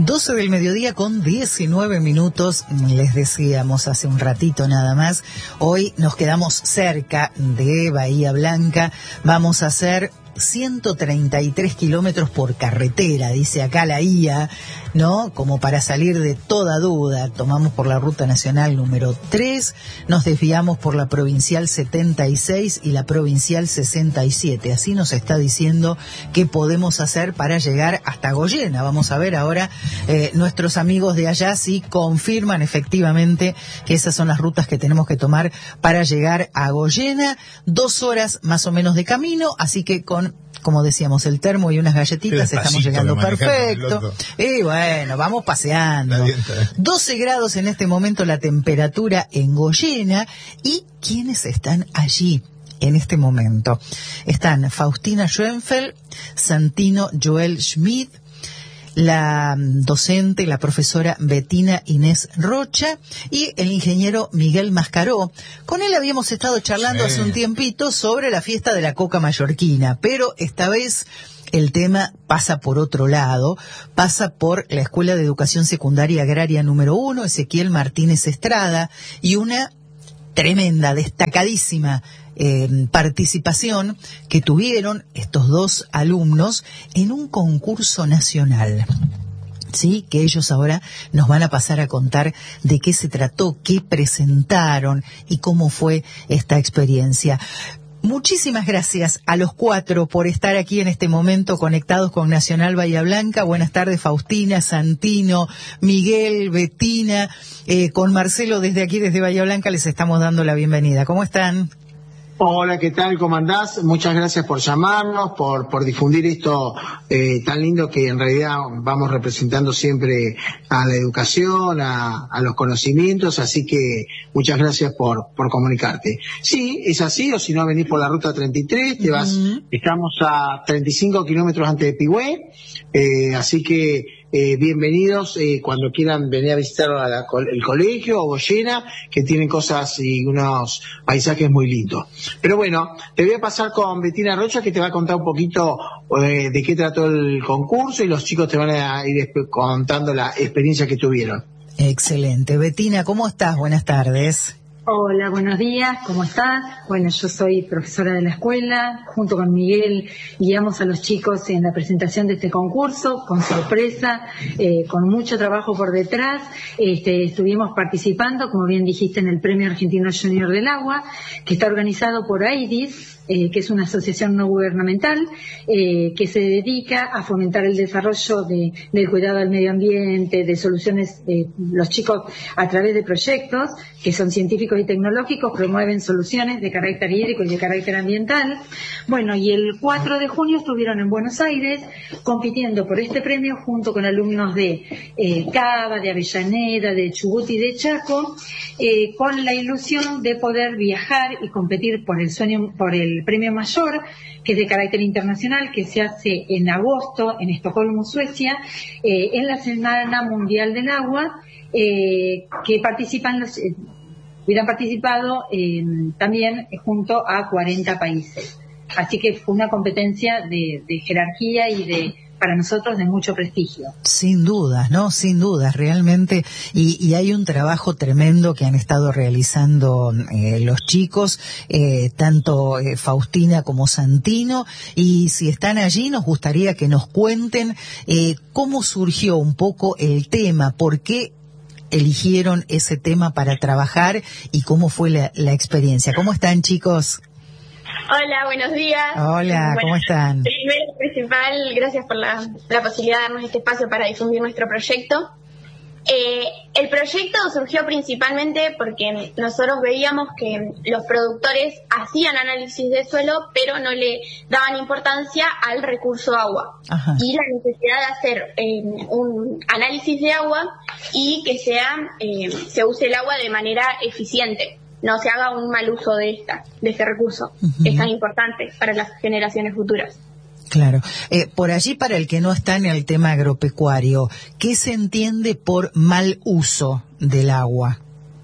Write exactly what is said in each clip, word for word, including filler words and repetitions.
doce del mediodía con diecinueve minutos, les decíamos hace un ratito nada más, hoy nos quedamos cerca de Bahía Blanca, vamos a hacer ciento treinta y tres kilómetros por carretera, dice acá la I A, ¿no? Como para salir de toda duda, tomamos por la ruta nacional número tres, nos desviamos por la provincial setenta y seis y la provincial sesenta y siete, así nos está diciendo qué podemos hacer para llegar hasta Goyena. Vamos a ver ahora eh, nuestros amigos de allá si confirman efectivamente que esas son las rutas que tenemos que tomar para llegar a Goyena, dos horas más o menos de camino, así que con, como decíamos, el termo y unas galletitas estamos llegando perfecto. Y bueno, vamos paseando. doce grados en este momento la temperatura en Goyena. ¿Y quiénes están allí en este momento? Están Faustina Schoenfeld, Santino Joel Schmidt, la docente, la profesora Bettina Inés Rocha y el ingeniero Miguel Mascaró. Con él habíamos estado charlando sí. hace un tiempito sobre la fiesta de la coca mallorquina, pero esta vez el tema pasa por otro lado, pasa por la Escuela de Educación Secundaria Agraria número uno, Ezequiel Martínez Estrada, y una tremenda, destacadísima Eh, participación que tuvieron estos dos alumnos en un concurso nacional, sí, que ellos ahora nos van a pasar a contar de qué se trató, qué presentaron y cómo fue esta experiencia. Muchísimas gracias a los cuatro por estar aquí en este momento conectados con Nacional Bahía Blanca. Buenas tardes, Faustina, Santino, Miguel, Bettina, eh, con Marcelo desde aquí, desde Bahía Blanca, les estamos dando la bienvenida. ¿Cómo están? Hola, ¿qué tal? ¿Cómo andás? Muchas gracias por llamarnos, por por difundir esto eh, tan lindo que en realidad vamos representando siempre a la educación, a, a los conocimientos, así que muchas gracias por por comunicarte. Sí, es así, o si no venís por la ruta treinta y tres, te vas, uh-huh. Estamos a treinta y cinco kilómetros antes de Pigüé, eh, así que Eh, bienvenidos eh, cuando quieran venir a visitar a la, el colegio o Goyena, que tienen cosas y unos paisajes muy lindos. Pero bueno, te voy a pasar con Bettina Rocha, que te va a contar un poquito eh, de qué trató el concurso, y los chicos te van a ir contando la experiencia que tuvieron. Excelente. Bettina, ¿cómo estás? Buenas tardes. Hola, buenos días, ¿cómo estás? Bueno, yo soy profesora de la escuela, junto con Miguel guiamos a los chicos en la presentación de este concurso, con sorpresa, eh, con mucho trabajo por detrás. Este, estuvimos participando, como bien dijiste, en el Premio Argentino Junior del Agua, que está organizado por AIDIS, eh, que es una asociación no gubernamental, eh, que se dedica a fomentar el desarrollo de, del cuidado del medio ambiente, de soluciones, eh, los chicos a través de proyectos que son científicos y tecnológicos, promueven soluciones de carácter hídrico y de carácter ambiental. Bueno, y el cuatro de junio estuvieron en Buenos Aires compitiendo por este premio junto con alumnos de eh, Cava, de Avellaneda, de Chubut y de Chaco, eh, con la ilusión de poder viajar y competir por el sueño, por el premio mayor, que es de carácter internacional, que se hace en agosto en Estocolmo, Suecia, eh, en la Semana Mundial del Agua, eh, que participan los... Eh, hubieran participado eh, también junto a cuarenta países. Así que fue una competencia de, de jerarquía y de, para nosotros, de mucho prestigio. Sin dudas, ¿no? Sin dudas, realmente. Y, y hay un trabajo tremendo que han estado realizando eh, los chicos, eh, tanto eh, Faustina como Santino. Y si están allí, nos gustaría que nos cuenten eh, cómo surgió un poco el tema, por qué eligieron ese tema para trabajar y cómo fue la, la experiencia. ¿Cómo están, chicos? Hola, buenos días. Hola, bueno, ¿cómo están? Primero, principal, gracias por la, la posibilidad de darnos este espacio para difundir nuestro proyecto. Eh, el proyecto surgió principalmente porque nosotros veíamos que los productores hacían análisis de suelo, pero no le daban importancia al recurso agua. Ajá. Y la necesidad de hacer eh, un análisis de agua y que sea eh, se use el agua de manera eficiente, no se haga un mal uso de esta de este recurso. Uh-huh. Es tan importante para las generaciones futuras. Claro. Eh, por allí, para el que no está en el tema agropecuario, ¿qué se entiende por mal uso del agua?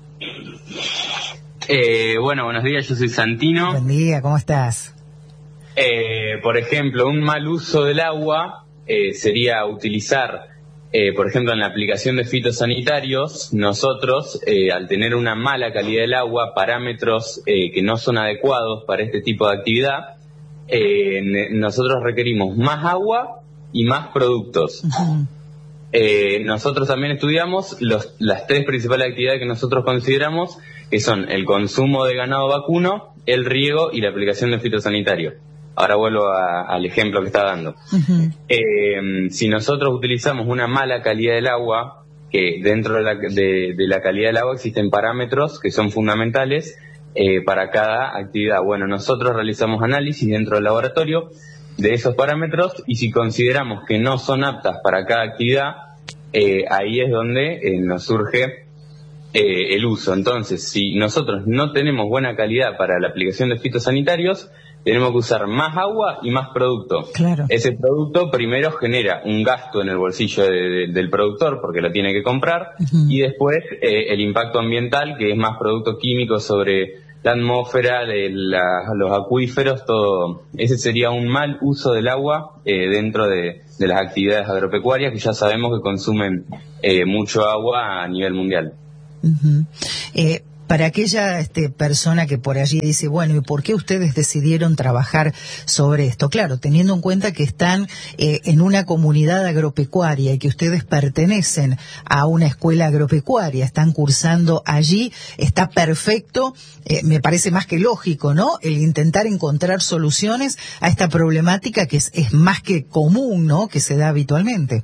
Eh, bueno, buenos días, yo soy Santino. Buen día, ¿cómo estás? Eh, por ejemplo, un mal uso del agua eh, sería utilizar Eh, por ejemplo, en la aplicación de fitosanitarios, nosotros, eh, al tener una mala calidad del agua, parámetros eh, que no son adecuados para este tipo de actividad, eh, ne- nosotros requerimos más agua y más productos. Uh-huh. Eh, nosotros también estudiamos los, las tres principales actividades que nosotros consideramos, que son el consumo de ganado vacuno, el riego y la aplicación de fitosanitarios. Ahora vuelvo a, al ejemplo que estaba dando. Uh-huh. Eh, si nosotros utilizamos una mala calidad del agua, que dentro de la, de, de la calidad del agua existen parámetros que son fundamentales eh, para cada actividad. Bueno, nosotros realizamos análisis dentro del laboratorio de esos parámetros y si consideramos que no son aptas para cada actividad, eh, ahí es donde eh, nos surge eh, el uso. Entonces, si nosotros no tenemos buena calidad para la aplicación de fitosanitarios, tenemos que usar más agua y más producto. Claro. Ese producto primero genera un gasto en el bolsillo de, de, del productor porque lo tiene que comprar, uh-huh. y después eh, el impacto ambiental, que es más producto químico sobre la atmósfera, de la, los acuíferos, todo. Ese sería un mal uso del agua eh, dentro de, de las actividades agropecuarias que ya sabemos que consumen eh, mucho agua a nivel mundial. Uh-huh. Eh, Para aquella este, persona que por allí dice, bueno, ¿y por qué ustedes decidieron trabajar sobre esto? Claro, teniendo en cuenta que están eh, en una comunidad agropecuaria y que ustedes pertenecen a una escuela agropecuaria, están cursando allí, está perfecto, eh, me parece más que lógico, ¿no? El intentar encontrar soluciones a esta problemática que es, es más que común, ¿no? Que se da habitualmente.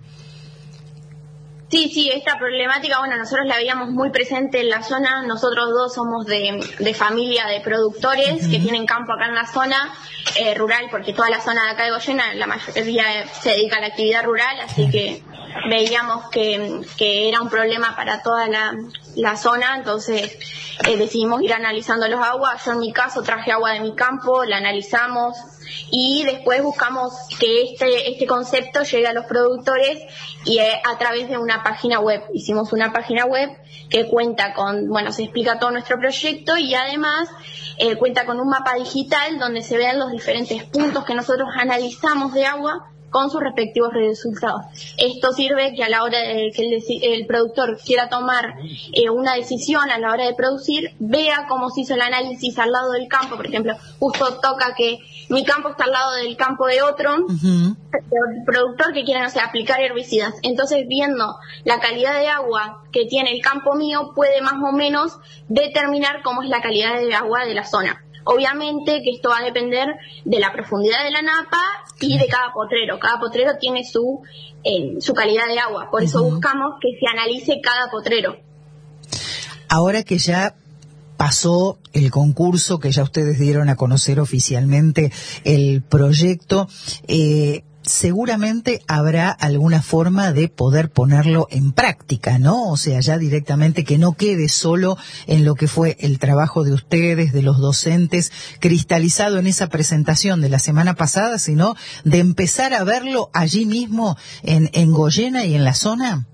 Sí, sí, esta problemática, bueno, nosotros la veíamos muy presente en la zona. Nosotros dos somos de, de familia de productores, uh-huh. que tienen campo acá en la zona eh, rural, porque toda la zona de acá de Goyena, la mayoría se dedica a la actividad rural, así que veíamos que, que era un problema para toda la, la zona, entonces eh, decidimos ir analizando los aguas. Yo en mi caso traje agua de mi campo, la analizamos y después buscamos que este este concepto llegue a los productores y eh, a través de una página web. Hicimos una página web que cuenta con, bueno, se explica todo nuestro proyecto y además eh, cuenta con un mapa digital donde se vean los diferentes puntos que nosotros analizamos de agua con sus respectivos resultados. Esto sirve que a la hora de que el, el productor quiera tomar eh, una decisión a la hora de producir, vea cómo se hizo el análisis al lado del campo. Por ejemplo, justo toca que mi campo está al lado del campo de otro, uh-huh. el productor que quiere, no sé, aplicar herbicidas. Entonces, viendo la calidad de agua que tiene el campo mío, puede más o menos determinar cómo es la calidad de agua de la zona. Obviamente que esto va a depender de la profundidad de la napa y de cada potrero. Cada potrero tiene su eh, su calidad de agua. Por eso uh-huh. buscamos que se analice cada potrero. Ahora que ya pasó el concurso, que ya ustedes dieron a conocer oficialmente el proyecto, eh, seguramente habrá alguna forma de poder ponerlo en práctica, ¿no? O sea, ya directamente que no quede solo en lo que fue el trabajo de ustedes, de los docentes, cristalizado en esa presentación de la semana pasada, sino de empezar a verlo allí mismo en, en Goyena y en la zona.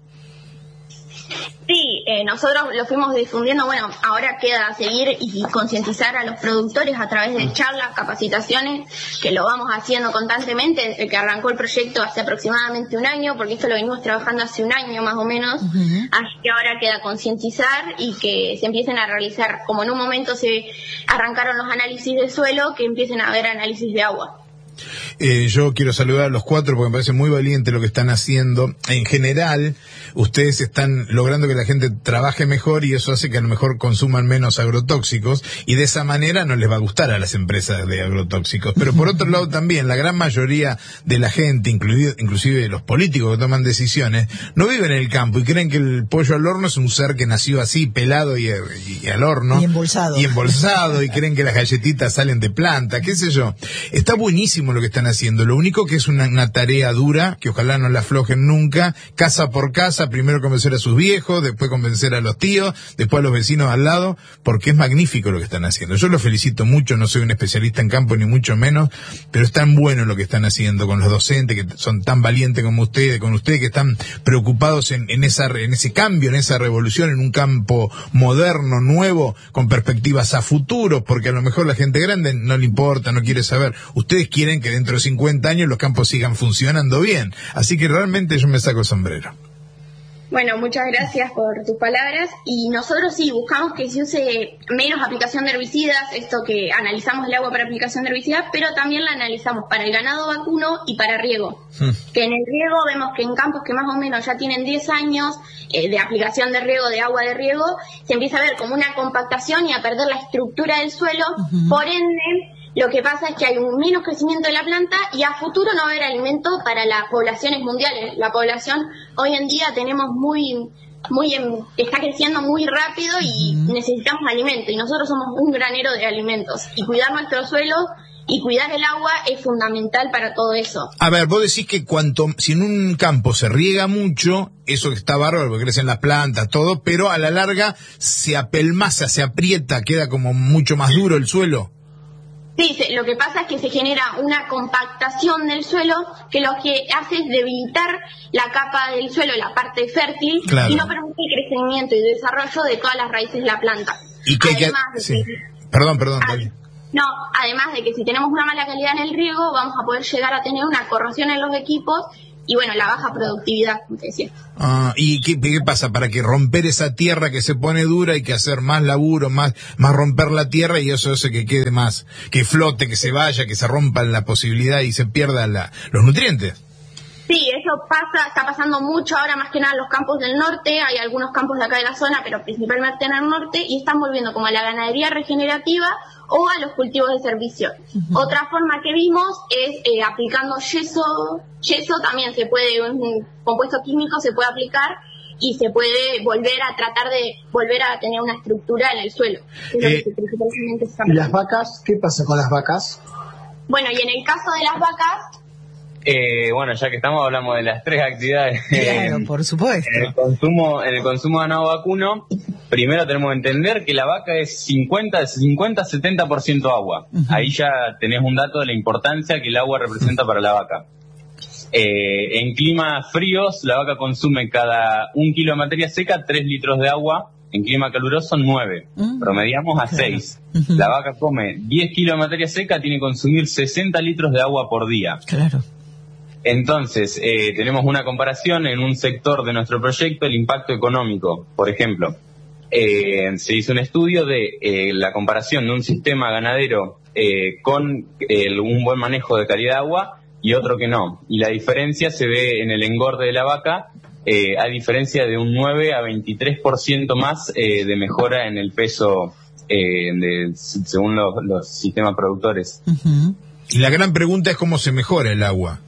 Sí, eh, nosotros lo fuimos difundiendo. Bueno, ahora queda seguir y concientizar a los productores a través de charlas, capacitaciones, que lo vamos haciendo constantemente desde que arrancó el proyecto hace aproximadamente un año, porque esto lo venimos trabajando hace un año más o menos, uh-huh. así que ahora queda concientizar y que se empiecen a realizar, como en un momento se arrancaron los análisis de suelo, que empiecen a haber análisis de agua. Eh, yo quiero saludar a los cuatro porque me parece muy valiente lo que están haciendo. En general, ustedes están logrando que la gente trabaje mejor y eso hace que a lo mejor consuman menos agrotóxicos y de esa manera no les va a gustar a las empresas de agrotóxicos. Pero por otro lado también, la gran mayoría de la gente, incluido, inclusive los políticos que toman decisiones, no viven en el campo y creen que el pollo al horno es un ser que nació así, pelado y, y, y al horno. Y embolsado. Y embolsado y creen que las galletitas salen de planta, qué sé yo. Está buenísimo lo que están haciendo. Lo único que es una, una tarea dura, que ojalá no la aflojen nunca, casa por casa, primero convencer a sus viejos, después convencer a los tíos, después a los vecinos al lado, porque es magnífico lo que están haciendo. Yo los felicito mucho, no soy un especialista en campo ni mucho menos, pero es tan bueno lo que están haciendo con los docentes que son tan valientes como ustedes, con ustedes que están preocupados en, en esa en ese cambio, en esa revolución, en un campo moderno, nuevo, con perspectivas a futuro, porque a lo mejor la gente grande no le importa, no quiere saber. Ustedes quieren que dentro de cincuenta años los campos sigan funcionando bien. Así que realmente yo me saco el sombrero. Bueno, muchas gracias por tus palabras. Y nosotros sí, buscamos que se use menos aplicación de herbicidas, esto que analizamos el agua para aplicación de herbicidas, pero también la analizamos para el ganado vacuno y para riego. Hmm. Que en el riego vemos que en campos que más o menos ya tienen diez años eh, de aplicación de riego, de agua de riego, se empieza a ver como una compactación y a perder la estructura del suelo, uh-huh. Por ende... Lo que pasa es que hay un menos crecimiento de la planta y a futuro no va a haber alimento para las poblaciones mundiales. La población hoy en día tenemos muy, muy, está creciendo muy rápido y uh-huh. necesitamos alimento y nosotros somos un granero de alimentos y cuidar nuestro suelo y cuidar el agua es fundamental para todo eso. A ver, vos decís que cuanto, si en un campo se riega mucho, eso está bárbaro, porque crecen las plantas, todo, pero a la larga se apelmaza, se aprieta, queda como mucho más duro el suelo. Sí, se, lo que pasa es que se genera una compactación del suelo que lo que hace es debilitar la capa del suelo, la parte fértil, claro. Y no permite el crecimiento y desarrollo de todas las raíces de la planta. ¿Y qué, además qué? De sí. que, perdón, perdón. Ad, no, además de que si tenemos una mala calidad en el riego, vamos a poder llegar a tener una corrosión en los equipos y bueno, la baja productividad, como te decía. Ah, ¿y qué, qué pasa? Para que romper esa tierra que se pone dura hay que hacer más laburo, más, más romper la tierra y eso hace que quede más, que flote, que se vaya, que se rompa la posibilidad y se pierdan la, los nutrientes. Sí, eso pasa, está pasando mucho ahora más que nada en los campos del norte, hay algunos campos de acá de la zona, pero principalmente en el norte, y están volviendo como a la ganadería regenerativa o a los cultivos de servicio. Uh-huh. Otra forma que vimos es eh, aplicando yeso, yeso también se puede, un compuesto químico se puede aplicar y se puede volver a tratar de volver a tener una estructura en el suelo. Eh, ¿Y las vacas? ¿Qué pasa con las vacas? Bueno, y en el caso de las vacas, Eh, bueno, ya que estamos, hablamos de las tres actividades. Claro, eh, por supuesto. En el consumo, en el consumo de ganado vacuno, primero tenemos que entender que la vaca es cincuenta a setenta por ciento agua. Uh-huh. Ahí ya tenés un dato de la importancia que el agua representa para la vaca. Eh, en climas fríos, la vaca consume cada un kilo de materia seca, tres litros de agua. En clima caluroso, nueve. Uh-huh. Promediamos a seis. Uh-huh. La vaca come diez kilos de materia seca, tiene que consumir sesenta litros de agua por día. Claro. Entonces, eh, tenemos una comparación en un sector de nuestro proyecto, el impacto económico. Por ejemplo, eh, se hizo un estudio de eh, la comparación de un sistema ganadero eh, con eh, un buen manejo de calidad de agua y otro que no. Y la diferencia se ve en el engorde de la vaca, eh, a diferencia de un nueve a veintitrés por ciento más eh, de mejora en el peso eh, de, según los, los sistemas productores. Uh-huh. Y la gran pregunta es cómo se mejora el agua.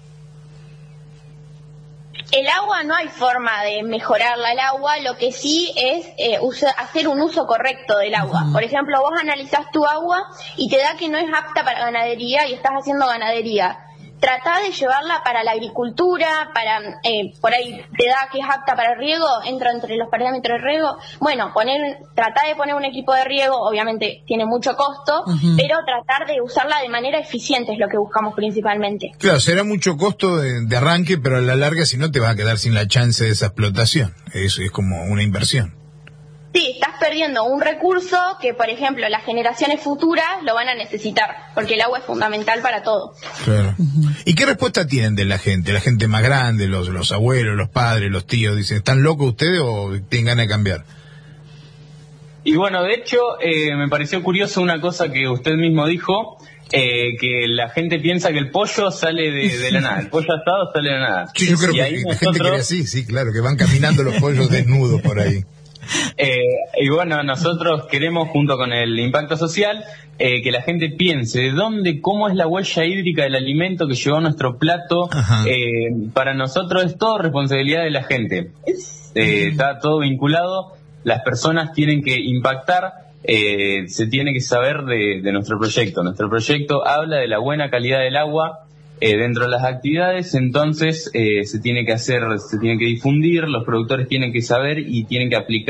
El agua no hay forma de mejorarla, el agua, lo que sí es eh, usa, hacer un uso correcto del agua. Uh-huh. Por ejemplo, vos analizás tu agua y te da que no es apta para ganadería y estás haciendo ganadería. Tratá de llevarla para la agricultura, para eh, por ahí te da que es apta para el riego, entra entre los parámetros de riego. Bueno, poner, tratá de poner un equipo de riego, obviamente tiene mucho costo, uh-huh. pero tratar de usarla de manera eficiente es lo que buscamos principalmente. Claro, será mucho costo de, de arranque, pero a la larga si no te vas a quedar sin la chance de esa explotación. Eso es como una inversión. Sí, estás perdiendo un recurso que, por ejemplo, las generaciones futuras lo van a necesitar, porque el agua es fundamental para todo. Claro. ¿Y qué respuesta tienen de la gente? La gente más grande, los, los abuelos, los padres, los tíos, dicen, ¿están locos ustedes o tienen ganas de cambiar? Y bueno, de hecho, eh, me pareció curioso una cosa que usted mismo dijo, eh, que la gente piensa que el pollo sale de, de la nada, el pollo asado sale de la nada. Sí, yo creo y que ahí la nosotros... gente cree así, sí, claro, que van caminando los pollos desnudos por ahí. Eh, y bueno, nosotros queremos, junto con el impacto social, eh, que la gente piense de dónde, cómo es la huella hídrica del alimento que llegó a nuestro plato. Eh, para nosotros es todo responsabilidad de la gente. Eh, está todo vinculado, las personas tienen que impactar, eh, se tiene que saber de, de nuestro proyecto. Nuestro proyecto habla de la buena calidad del agua Eh, dentro de las actividades, entonces eh, se tiene que hacer, se tiene que difundir, los productores tienen que saber y tienen que aplicar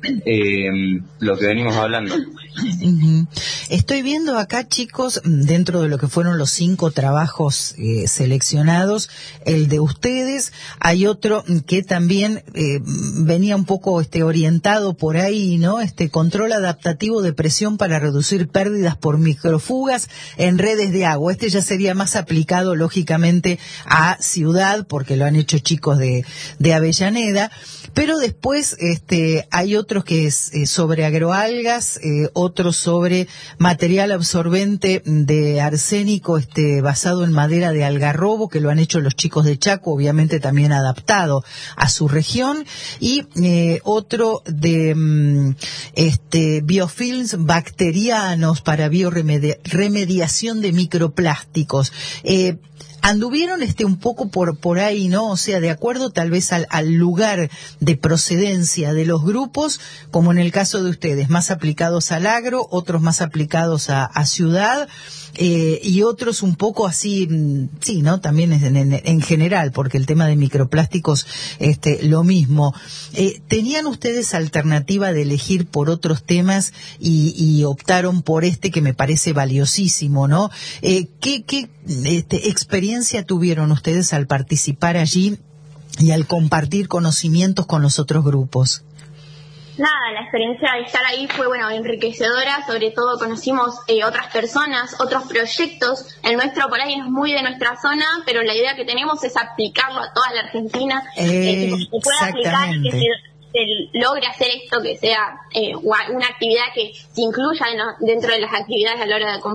eh, lo que venimos hablando. Uh-huh. Estoy viendo acá, chicos, dentro de lo que fueron los cinco trabajos eh, seleccionados, el de ustedes, hay otro que también eh, venía un poco este orientado por ahí, ¿no? Este control adaptativo de presión para reducir pérdidas por microfugas en redes de agua. Este ya sería más aplicado, lógicamente, a Ciudad, porque lo han hecho chicos de, de Avellaneda, pero después este hay otros que es eh, sobre agroalgas, eh, otros sobre material absorbente de arsénico este basado en madera de algarrobo, que lo han hecho los chicos de Chaco, obviamente también adaptado a su región, y eh, otro de mm, este biofilms bacterianos para bioremediación de microplásticos. Eh, Anduvieron este un poco por por ahí, ¿no? O sea, de acuerdo tal vez al, al lugar de procedencia de los grupos, como en el caso de ustedes, más aplicados al agro, otros más aplicados a, a ciudad, eh, y otros un poco así, sí, ¿no? También en, en, en general, porque el tema de microplásticos, este, lo mismo. Eh, ¿Tenían ustedes alternativa de elegir por otros temas y, y optaron por este que me parece valiosísimo, ¿no? Eh, ¿qué, qué este, experiencia tuvieron ustedes al participar allí y al compartir conocimientos con los otros grupos? Nada, la experiencia de estar ahí fue, bueno, enriquecedora. Sobre todo conocimos eh, otras personas, otros proyectos. El nuestro por ahí es muy de nuestra zona, pero la idea que tenemos es aplicarlo a toda la Argentina, eh, que se pueda aplicar y que se, se logre hacer esto, que sea eh, una actividad que se incluya en lo, dentro de las actividades a la hora de